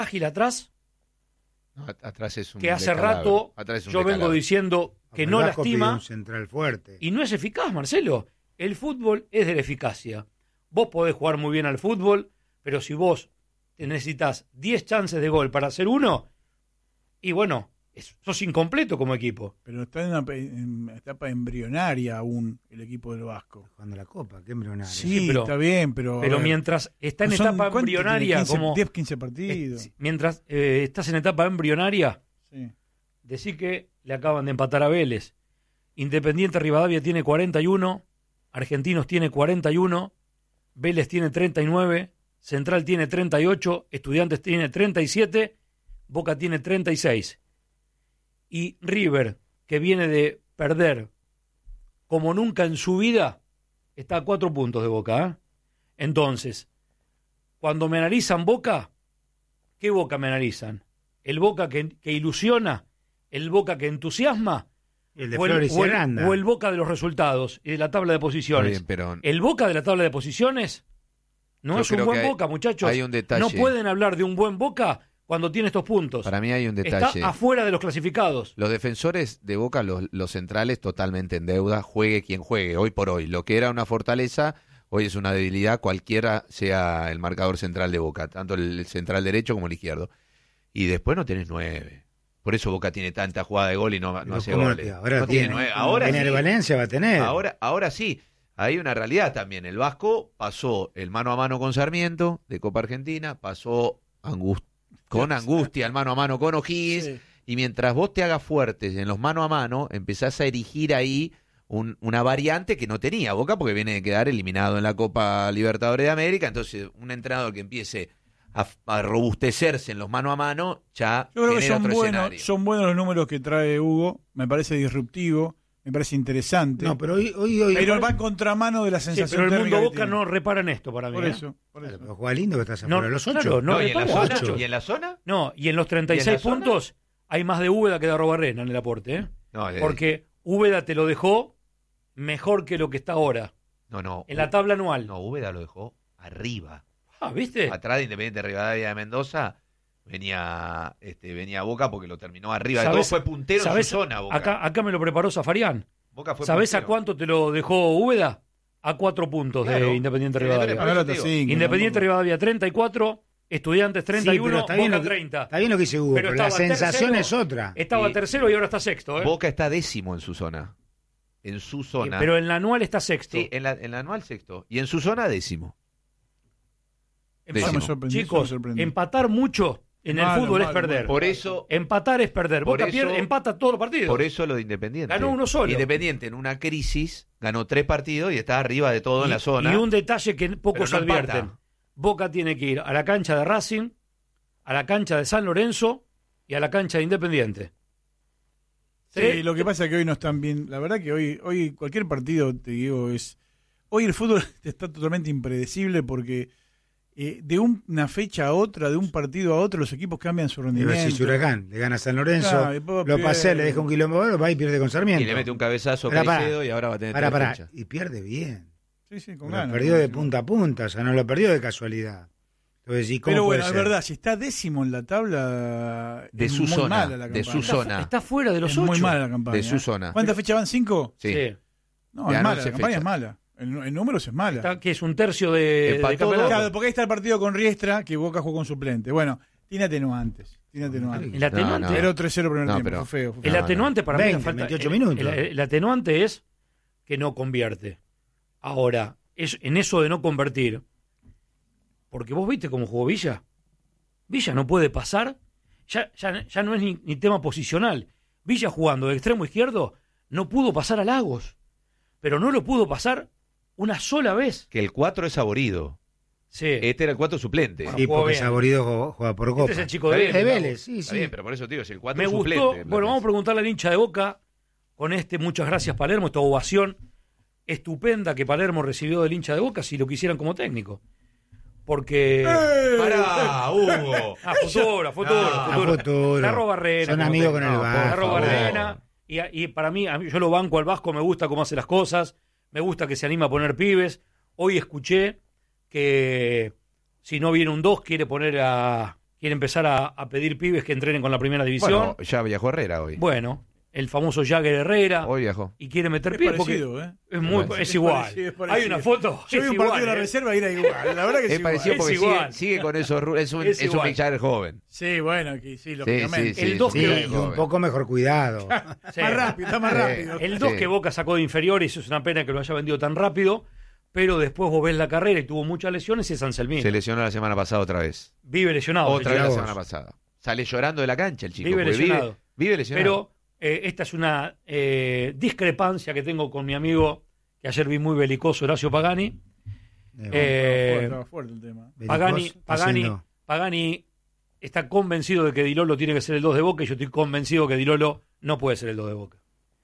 ágil atrás, No, atrás es un que hace descalabro. rato Atrás es un yo vengo descalabro. diciendo que El no Vasco pidió lastima un central fuerte. y no es eficaz, Marcelo. El fútbol es de la eficacia. Vos podés jugar muy bien al fútbol, pero si vos necesitas 10 chances de gol para hacer uno, y bueno, sos incompleto como equipo. Pero está en una etapa embrionaria aún el equipo del Vasco. Jugando la Copa, qué embrionario. Sí, pero- está bien, pero... Pero a ver, mientras está en son, etapa ¿cuánto tiene? embrionaria, 15, como 10, 15 partidos. mientras estás en etapa embrionaria, Sí. decí que le acaban de empatar a Vélez. Independiente Rivadavia tiene 41, Argentinos tiene 41, Vélez tiene 39, Central tiene 38, Estudiantes tiene 37, Boca tiene 36. Y River, que viene de perder como nunca en su vida, está a 4 puntos de Boca, ¿eh? Entonces, cuando me analizan Boca, ¿qué Boca me analizan? ¿El Boca que ilusiona? ¿El Boca que entusiasma? El de o Flores y Aranda. o el Boca de los resultados y de la tabla de posiciones. Está bien, pero El Boca de la tabla de posiciones no Yo es un creo buen que hay- Boca, muchachos. hay un detalle. No pueden hablar de un buen Boca cuando tiene estos puntos. para mí hay un detalle. Está afuera de los clasificados. Los defensores de Boca, los centrales, totalmente en deuda, juegue quien juegue, hoy por hoy. Lo que era una fortaleza, hoy es una debilidad, cualquiera sea el marcador central de Boca, tanto el central derecho como el izquierdo. Y después no tenés 9. Por eso Boca tiene tanta jugada de gol y no Pero hace ¿cómo goles. ahora no tiene? 9. Ahora En el sí. Valencia va a tener. Ahora sí. Hay una realidad también. El Vasco pasó el mano a mano con Sarmiento de Copa Argentina, pasó con angustia el mano a mano con O'Higgins. Sí. Y mientras vos te hagas fuertes en los mano a mano, empezás a erigir ahí una variante que no tenía Boca porque viene de quedar eliminado en la Copa Libertadores de América. Entonces, un entrenador que empiece a robustecerse en los mano a mano ya Yo creo que genera son otro buenos, escenario. son buenos los números que trae Hugo. Me parece disruptivo, me parece interesante. No, pero hoy pero va en contramano de la Sí, sensación pero el mundo térmica que Boca tiene. no repara en esto para mí. Por ¿eh? eso. Claro, pero juega lindo que estás No, afuera de los 8. claro, no ¿y en la repara, zona? muchachos. ¿Y en la zona? No, y en los 36 ¿Y en la puntos hay más de Úbeda que de Arrobarrena en el aporte. ¿eh? No, Porque Úbeda te lo dejó mejor que lo que está ahora. no. En la tabla anual. No, Úbeda lo dejó arriba. ¿Viste? Atrás de Independiente Rivadavia de Mendoza venía Boca porque lo terminó arriba. De todo ¿Sabés- fue puntero en ¿Sabés? su zona, Boca. Acá me lo preparó Zafarián. Boca fue ¿Sabés a puntero. cuánto te lo dejó Úbeda? A 4 puntos Claro. de Independiente Sí, Rivadavia. por eso Ahora te está digo. cinco, Independiente ¿no? Rivadavia 34, Estudiantes 31, está bien Boca lo que- 30. Está bien lo que dice Hugo, pero la estaba sensación tercero, es otra. Estaba Y- tercero y ahora está sexto. ¿eh? Boca está décimo en su zona. En su zona. Pero en la anual está sexto. Sí, en la anual sexto. Y en su zona décimo. Eso me décimo. sorprendió, eso me Chicos, sorprendió. empatar mucho en el Malo, fútbol es malo, perder. malo. Por eso, Empatar es perder. Por Boca eso- empata todos los partidos. por eso lo de Independiente. Ganó uno solo. Independiente en una crisis ganó 3 partidos y está arriba de todo en la zona. Y un detalle que pocos Pero no advierten. empata. Boca tiene que ir a la cancha de Racing, a la cancha de San Lorenzo y a la cancha de Independiente. Sí, lo que pasa es que hoy no están bien. La verdad que hoy cualquier partido, te digo, es... Hoy el fútbol está totalmente impredecible porque de una fecha a otra, de un partido a otro, los equipos cambian su Pero rendimiento. si Huracán le gana a San Lorenzo, Claro, y después lo pasea, pierde. le deja un quilombo, va y pierde con Sarmiento. Y le mete un cabezazo a Pará, pará. Caicedo y ahora va a tener 3 Pará, fechas. y pierde bien. Sí, sí, con Lo ganas. perdió de punta a punta, o sea, no lo perdió de casualidad. Entonces, ¿y cómo Pero puede bueno, es ser? verdad, si está décimo en la tabla, De es su muy zona, mala la de campaña. su zona. Está fuera de los Es 8. muy mala la campaña. De su zona. ¿Cuántas fechas van? ¿5? Sí. No, De es a mala, 11 la campaña fechas. es mala. En números es mala. Está, que es un tercio de Empató campeonato. Claro, porque ahí está el partido con Riestra, que Boca jugó con suplente. Bueno, tiene atenuantes. El atenuante, No, no. Era 3-0 primer No, tiempo, pero- fue feo. Fue el feo. atenuante para mí 20, le falta. 28 minutos. El atenuante es que no convierte. Ahora, en eso de no convertir, porque vos viste cómo jugó Villa. Villa no puede pasar, ya no es ni tema posicional. Villa jugando de extremo izquierdo no pudo pasar a Lagos, pero no lo pudo pasar una sola vez. Que el 4 es saborido. Sí. Este era el 4 suplente. Bueno, Sí, jugó porque bien. Saborido juega por Copa. Este es el chico de Está Vélez. bien, Vélez, sí, Está sí. bien, pero por eso te digo, si el 4 Me es gustó. suplente. Bueno, vamos a preguntarle al hincha de Boca con muchas gracias Palermo, esta ovación estupenda que Palermo recibió del hincha de Boca si lo quisieran como técnico. Porque... Pará, Hugo. Futuro. Carro Barrena. Son como amigos técnico. con el Vasco. Carro por favor. Barrena. Y para mí, yo lo banco al Vasco, me gusta cómo hace las cosas, me gusta que se anima a poner pibes. Hoy escuché que si no viene un 2 quiere poner a quiere empezar a pedir pibes que entrenen con la primera división. Bueno, ya viajó Herrera hoy. Bueno, el famoso Jagger Herrera. Hoy viajó. Y quiere meter Es pibes parecido, porque ¿eh? es muy Bueno, es igual. es parecido. Hay una foto. Yo vi un partido de la reserva y era igual. La verdad que es Es igual. parecido porque Es igual. sigue con esos es un igual. Mick Jagger joven. Sí, bueno, que sí, lógicamente. sí, El 2 Sí, que y un poco mejor cuidado. Sí. Más rápido, está más rápido. El 2 Sí. que Boca sacó de inferiores, es una pena que lo haya vendido tan rápido, pero después vos ves la carrera y tuvo muchas lesiones y es Anselmín. Se lesionó la semana pasada otra vez. Vive lesionado. Otra vez la vos. semana pasada. Sale llorando de la cancha el chico. Vive porque lesionado. Vive lesionado. Pero esta es una discrepancia que tengo con mi amigo, que ayer vi muy belicoso, Horacio Pagani. Estaba fuerte el tema. Pagani está convencido de que Di Lolo tiene que ser el 2 de Boca y yo estoy convencido que Di Lolo no puede ser el 2 de Boca.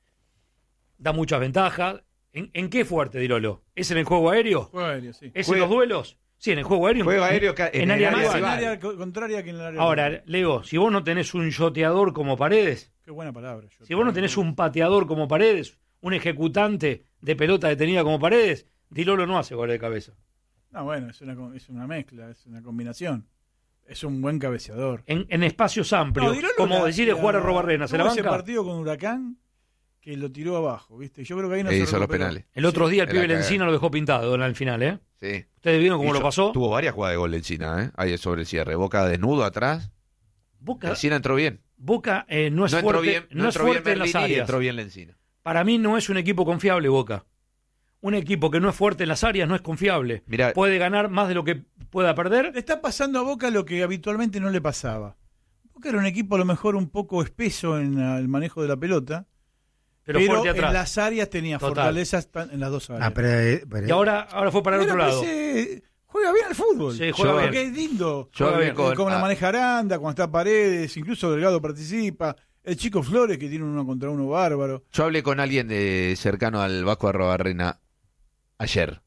Da muchas ventajas. ¿En qué es fuerte Di Lolo? ¿Es en el juego aéreo? Juego aéreo, sí. ¿Es Juega- en los duelos? Sí, en el juego aéreo. Juego aéreo en área área rival. En rival. área contraria que en el área. Ahora, Leo, si vos no tenés un yoteador como Paredes, Qué buena palabra. si vos no tenés un pateador como Paredes, un ejecutante de pelota detenida como Paredes, Di Lolo no hace goles de cabeza. No, bueno, es una mezcla, es una combinación. Es un buen cabeceador. En espacios amplios, Di Lolo como la- decide jugar a Robarrena, ¿se la tuvo ese banca? partido con Huracán que lo tiró abajo, ¿viste? Yo creo que ahí no E se hizo los recuperó. penales. El otro día el en pibe la cagada. Lencina lo dejó pintado al final, ¿eh? Sí. ¿Ustedes vieron cómo Y lo pasó? Tuvo varias jugadas de gol de China, ¿eh? Ahí sobre el cierre. Boca desnudo atrás. Boca, Lencina entró bien. Boca no es No entró fuerte, bien, no es entró bien fuerte en las Merlini y áreas. entró bien Lencina. Para mí no es un equipo confiable, Boca. Un equipo que no es fuerte en las áreas no es confiable. Mirá. Puede ganar más de lo que pueda perder. Le está pasando a Boca lo que habitualmente no le pasaba. Boca era un equipo a lo mejor un poco espeso en el manejo de la pelota, Pero, pero fuerte atrás. en las áreas tenía Total. fortalezas en las dos áreas. Y ahora fue para el Pero otro lado. juega bien al fútbol. Sí, juega bien. Porque es lindo. Yo hablé con- Como la maneja Aranda, cuando está Paredes, incluso Delgado participa. El chico Flores, que tiene un 1 contra 1 bárbaro. Yo hablé con alguien cercano al Vasco Arrobarrena ayer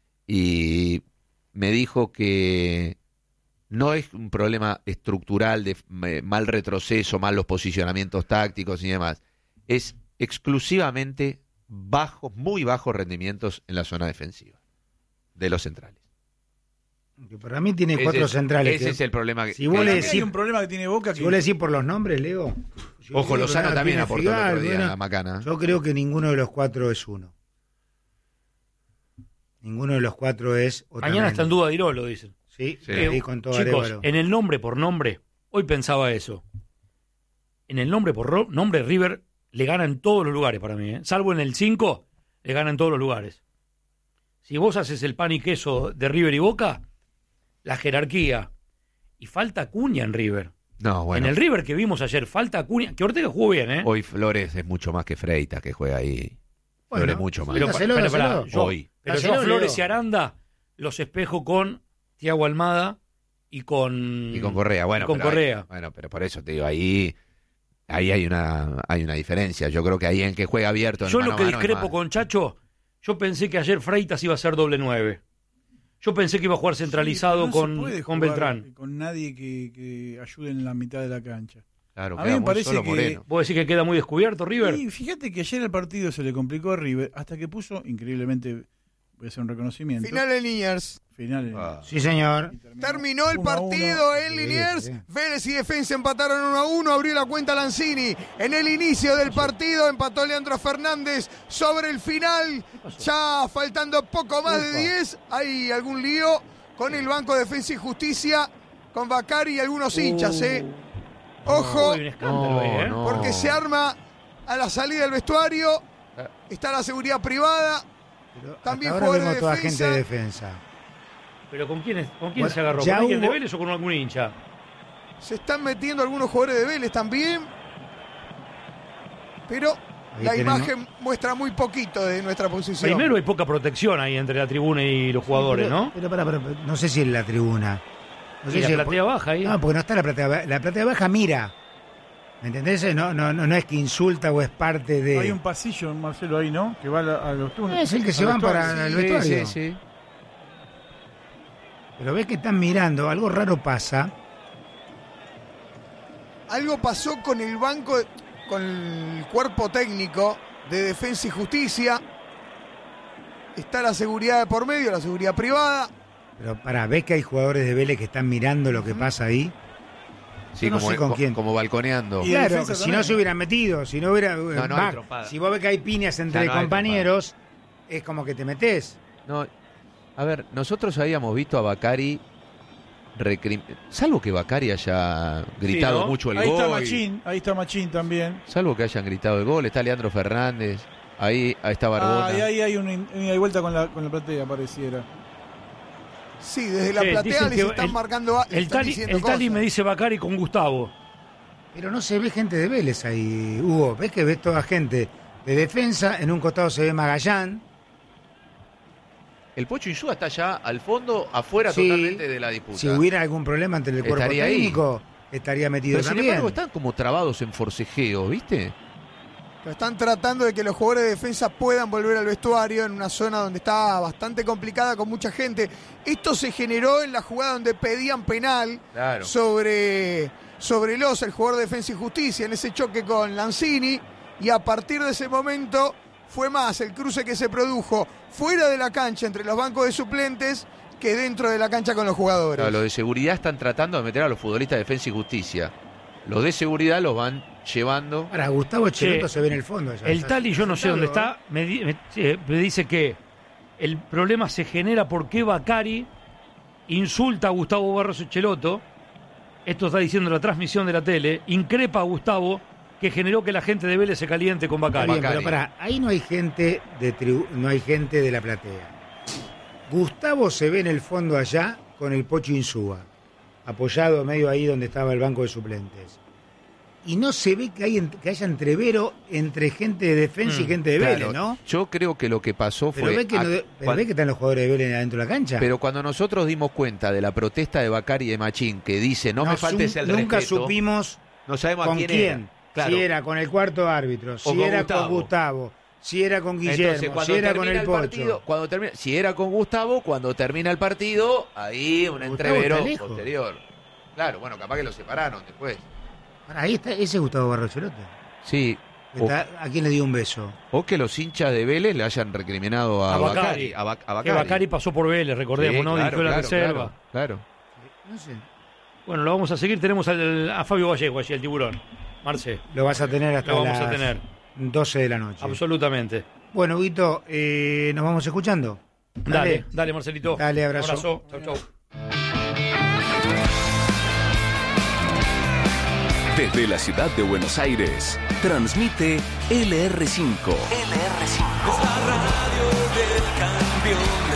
y me dijo que no es un problema estructural de mal retroceso, malos posicionamientos tácticos y demás. Es exclusivamente muy bajos rendimientos en la zona defensiva de los centrales. Que para mí tiene cuatro centrales. Ese es el problema. Si vos que- le Hay decís- un problema que tiene Boca Si que vos le decís por los nombres, Leo. Ojo, Lozano también tiene aportó el otro Figal, día bueno, a la Macana. Yo creo que ninguno de los cuatro es uno. Ninguno de los cuatro es Otamendi. Mañana está en duda Di Lolo, dicen. Sí, Sí. ahí con todo Chicos, Arévalo. en el nombre por nombre, hoy pensaba eso. En el nombre por nombre, River le gana en todos los lugares para mí. Salvo en el 5, le gana en todos los lugares. Si vos haces el pan y queso de River y Boca, la jerarquía. Y falta Acuña en River. No, bueno. En el River que vimos ayer, falta Acuña. Que Ortega jugó bien, ¿eh? Hoy Flores es mucho más que Freitas que juega ahí. Bueno, Flores mucho más. Pero, Dáselo, pará, dáselo. yo, Hoy. pero yo Dáselo, a Flores Leo. y Aranda los espejo con Thiago Almada y con... Y con Correa, bueno. y con pero Correa. Bueno, pero por eso te digo, ahí hay una diferencia. Yo creo que ahí en que juega abierto. En Yo mano lo que a mano es discrepo más. con Chacho, yo pensé que ayer Freitas iba a ser doble 9. Yo pensé que iba a jugar centralizado Sí, pero no se puede con jugar Beltrán. Con nadie que ayude en la mitad de la cancha. Claro, A mí queda me muy parece solo que- Moreno. ¿Vos decís que queda muy descubierto River? Y fíjate que ayer el partido se le complicó a River hasta que puso, increíblemente, voy a hacer un reconocimiento. Final en Liniers. Final. Ah. Sí, señor. Y Terminó el 1-1. partido en Sí, Liniers. sí. Vélez y Defensa empataron 1-1. Abrió la cuenta Lanzini. En el inicio del partido empató Leandro Fernández. Sobre el final, ya faltando poco más de 10, hay algún lío con el Banco de Defensa y Justicia, con Bacari y algunos hinchas. Ojo, Uy, un escándalo ahí, ¿eh? No. porque se arma a la salida del vestuario. Está la seguridad privada. Pero También hasta ahora jugadores vemos de toda defensa. gente de defensa. ¿Pero con quién Bueno, se agarró? ¿Con ya alguien de hubo- Vélez o con algún hincha? Se están metiendo algunos jugadores de Vélez también. Pero Ahí la tenemos. imagen muestra muy poquito de nuestra posición. Primero hay poca protección ahí entre la tribuna y los jugadores, pero, ¿no? Pero, pará, no sé si en la tribuna. No sé Y la si platea baja ahí. No, porque no está la platea baja. La platea baja mira. ¿Me entendés? No es que insulta o es parte de... Hay un pasillo, Marcelo, ahí, ¿no? Que va a los túneles. Es el que se A los van túneles. para el Sí, vestuario. sí, sí. Pero ves que están mirando, algo raro pasa. Algo pasó con el banco, con el cuerpo técnico de Defensa y Justicia. Está la seguridad de por medio, la seguridad privada. Pero ves que hay jugadores de Vélez que están mirando lo que pasa ahí. Sí, Yo no como, sé con quién. como balconeando. Y Claro, defensa si también. no se hubieran metido, si no hubiera... No, hay trompada. si vos ves que hay piñas entre Ya no hay compañeros, es como que te metés. No, a ver, nosotros habíamos visto a Bacari, salvo que Bacari haya gritado ¿no? mucho el Ahí gol. ahí está Machín también. Salvo que hayan gritado el gol, está Leandro Fernández, ahí está Barbona. Y ahí hay una ida y vuelta con la platea, pareciera. Sí, desde la Sí, platea dicen les que están el- marcando. El Tali me dice Bacari con Gustavo. Pero no se ve gente de Vélez ahí, Hugo. ¿Ves que ves toda gente de defensa? En un costado se ve Magallán. El Pocho Insúa está ya al fondo, afuera Sí, totalmente de la disputa. Si hubiera algún problema entre el cuerpo Estaría ahí. técnico, estaría metido Pero sin también. embargo están como trabados en forcejeo, ¿viste? Están tratando de que los jugadores de defensa puedan volver al vestuario en una zona donde está bastante complicada con mucha gente. Esto se generó en la jugada donde pedían penal Claro. sobre Loza, el jugador de Defensa y Justicia, en ese choque con Lanzini. Y a partir de ese momento fue más el cruce que se produjo fuera de la cancha entre los bancos de suplentes que dentro de la cancha con los jugadores. Claro, los de seguridad están tratando de meter a los futbolistas de Defensa y Justicia. Los de seguridad los van llevando. Para Gustavo Cheloto Sí. se ve en el fondo. Ya, El ya Tali, yo no sé dónde está, me dice que el problema se genera porque Bacari insulta a Gustavo Barros Echeloto. Esto está diciendo la transmisión de la tele. Increpa a Gustavo, que generó que la gente de Vélez se caliente con Está Bacari. bien, Bacari. pero pará, ahí no hay gente no hay gente de la platea. Gustavo se ve en el fondo allá con el Pocho Insúa, apoyado medio ahí donde estaba el banco de suplentes. Y no se ve que haya entrevero entre gente de defensa y gente de Vélez, Claro, ¿no? Yo creo que lo que pasó Pero fue. ve que, pero ve que están los jugadores de Vélez adentro de la cancha. Pero cuando nosotros dimos cuenta de la protesta de Bacari y de Machín, que dice, no me faltes el nunca respeto, supimos no sabemos con a quién, quién. era. Claro. Si era con el cuarto árbitro, si con era Gustavo. con Gustavo, si era con Guillermo, Entonces, cuando si era con termina el partido, Pocho. si era con Gustavo, cuando termina el partido, ahí un Gustavo entrevero está lejos. posterior. Claro, bueno, capaz que lo separaron después. Ahí está, ese es Gustavo Barrochelote. Sí. ¿A quién le dio un beso? O que los hinchas de Vélez le hayan recriminado a Bacari. Bacari. A Bacari. Que Bacari pasó por Vélez, recordemos, Sí, ¿no? claro, Dirigió la claro, reserva. Claro. No sé. Bueno, lo vamos a seguir. Tenemos a Fabio Vallejo allí, el tiburón. Marce, Lo vas a tener hasta lo vamos a las tener. 12 de la noche. Absolutamente. Bueno, Guito, nos vamos escuchando. Dale, Marcelito. Dale, abrazo. Chau, chau. Desde la ciudad de Buenos Aires, transmite LR5. Es la radio del campeón.